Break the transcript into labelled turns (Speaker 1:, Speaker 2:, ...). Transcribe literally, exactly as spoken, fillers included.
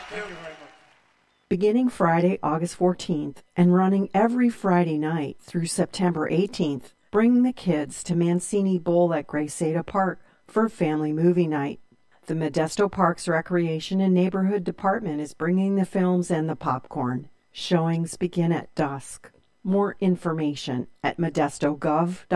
Speaker 1: Thank you very much.
Speaker 2: Beginning Friday, August fourteenth, and running every Friday night through September eighteenth, bring the kids to Mancini Bowl at Graysada Park for family movie night. The Modesto Parks Recreation and Neighborhood Department is bringing the films and the popcorn. Showings begin at dusk. More information at modesto gov dot